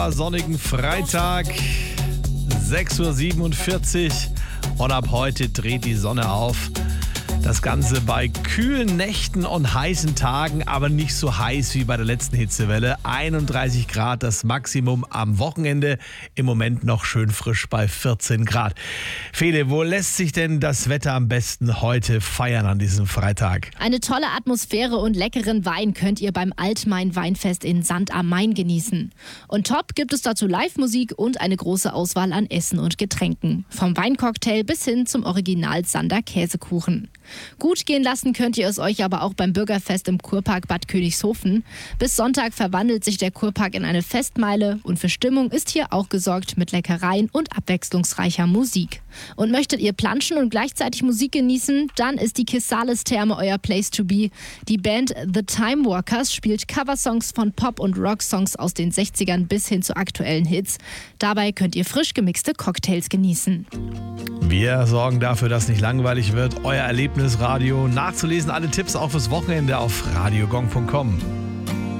Sonnigen Freitag, 6:47 Uhr und ab heute dreht die Sonne auf. Das Ganze bei kühlen Nächten und heißen Tagen, aber nicht so heiß wie bei der letzten Hitzewelle. 31 Grad das Maximum am Wochenende. Im Moment noch schön frisch bei 14 Grad. Fede, wo lässt sich denn das Wetter am besten heute feiern an diesem Freitag? Eine tolle Atmosphäre und leckeren Wein könnt ihr beim Altmain-Weinfest in Sand am Main genießen. Und top gibt es dazu Live-Musik und eine große Auswahl an Essen und Getränken. Vom Weincocktail bis hin zum Original Sander Käsekuchen. Gut gehen lassen könnt ihr es euch aber auch beim Bürgerfest im Kurpark Bad Königshofen. Bis Sonntag verwandelt sich der Kurpark in eine Festmeile und für Stimmung ist hier auch gesorgt mit Leckereien und abwechslungsreicher Musik. Und möchtet ihr planschen und gleichzeitig Musik genießen, dann ist die Kissales-Therme euer Place to be. Die Band The Time Walkers spielt Coversongs von Pop- und Rocksongs aus den 60ern bis hin zu aktuellen Hits. Dabei könnt ihr frisch gemixte Cocktails genießen. Wir sorgen dafür, dass nicht langweilig wird. Euer Erlebnisradio. Nachzulesen alle Tipps auch fürs Wochenende auf radiogong.com.